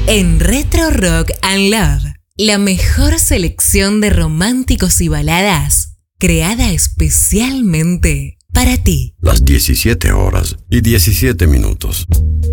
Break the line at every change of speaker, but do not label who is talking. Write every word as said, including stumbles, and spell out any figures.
En Retro Rock and Love, la mejor selección de románticos y baladas, creada especialmente para ti.
Las diecisiete horas y diecisiete minutos.